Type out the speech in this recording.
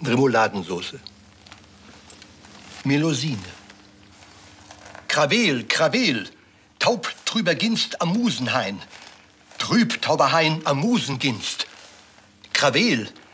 Remouladensoße. Melusine. Krawel, Krawel, taub trüber Ginst am Musenhain. Trüb tauber Hain am Musenginst. Krawel,